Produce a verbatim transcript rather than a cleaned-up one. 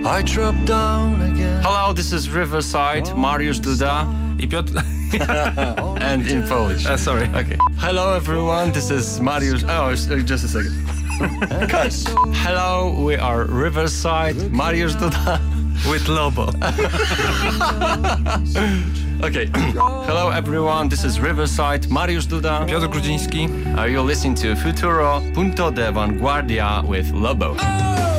I drop down again. Hello, this is Riverside, Mariusz Duda I Piotr... and in Polish. Uh, sorry. Okay. Hello everyone, this is Mariusz... Oh, uh, just a second. Hello, we are Riverside, Mariusz Duda With Lobo. Okay. Hello everyone, this is Riverside, Mariusz Duda. Piotr Grudziński. Are you listening to Futuro Punto de Vanguardia with Lobo?